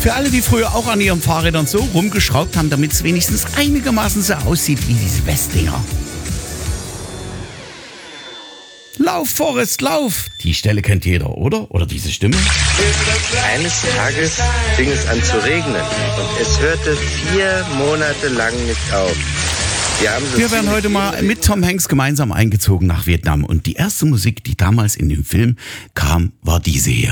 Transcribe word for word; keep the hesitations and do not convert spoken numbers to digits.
Für alle, die früher auch an ihren Fahrrädern so rumgeschraubt haben, damit es wenigstens einigermaßen so aussieht wie diese Westdinger. Lauf, Forrest, lauf! Die Stelle kennt jeder, oder? Oder diese Stimme? Eines Tages fing es an zu regnen und es hörte vier Monate lang nicht auf. Wir, haben so Wir werden heute mal mit Tom Hanks gemeinsam eingezogen nach Vietnam und die erste Musik, die damals in dem Film kam, war diese hier.